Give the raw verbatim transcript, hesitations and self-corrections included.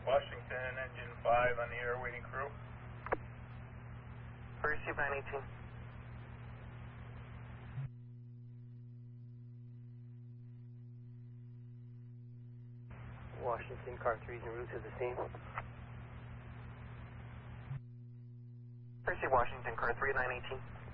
Washington, engine five on the air, waiting crew. Receive nine eighteen. Washington, car three is en route to the scene. Receive Washington, car three, nine eighteen.